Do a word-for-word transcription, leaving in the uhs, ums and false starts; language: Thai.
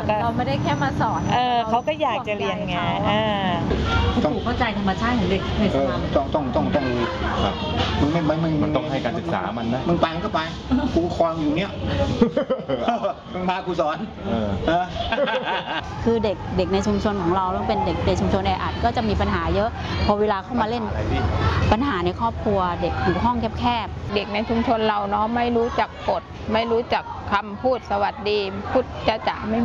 ก็เราไม่ได้แค่มาสอนเออเขาก็อยากจะเรียนไงอ่าต้องเข้าใจธรรมชาติของเด็กในสนามต้องต้องต้องต้องครับมึงไม่ไม่มึงมันต้องให้การศึกษามันนะมึงไปก็ไปกูคอยอยู่เนี้ยมึงพากูสอนคือเด็กเด็กในชุมชนของเราต้องเป็นเด็กในชุมชนแออัดก็จะมีปัญหาเยอะพอเวลาเข้ามาเล่นปัญหาในครอบครัวเด็กอยู่ห้องแคบๆเด็กในชุมชนเราเนาะไม่รู้จักกฎไม่รู้จักคำพูดสวัสดีพูดจ้าจ๋าไม่